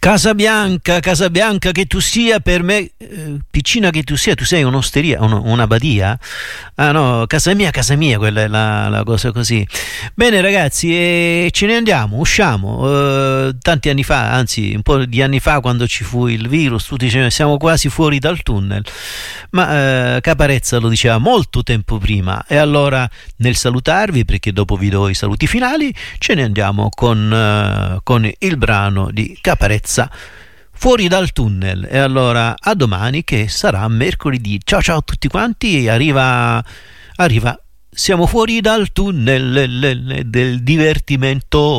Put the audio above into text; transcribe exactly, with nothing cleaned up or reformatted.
Casabianca, Casabianca che tu sia per me, eh, piccina che tu sia, tu sei un'osteria, uno, una badia? Ah no, casa mia, casa mia, quella è la, la cosa così. Bene ragazzi, e ce ne andiamo, usciamo. Eh, tanti anni fa, anzi un po' di anni fa, quando ci fu il virus, tutti dicevano siamo quasi fuori dal tunnel, ma eh, Caparezza lo diceva molto tempo prima. E allora nel salutarvi, perché dopo vi do i saluti finali, ce ne andiamo con, eh, con il brano di Caparezza, Fuori dal tunnel. E allora a domani, che sarà mercoledì. Ciao ciao a tutti quanti. Arriva arriva siamo fuori dal tunnel del divertimento.